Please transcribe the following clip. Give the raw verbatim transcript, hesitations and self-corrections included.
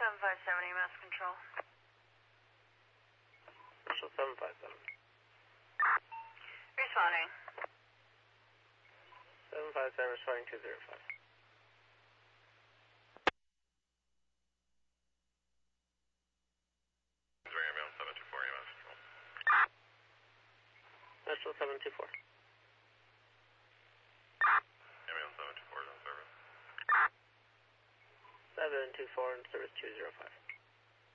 seven five seven, E M S control. Marshal seven five seven. Responding. seven five seven, responding two zero five. Ambulance seven two four, E M S control. Marshal seven two four. Ambulance seven two four is on service. seven two four and service two zero five.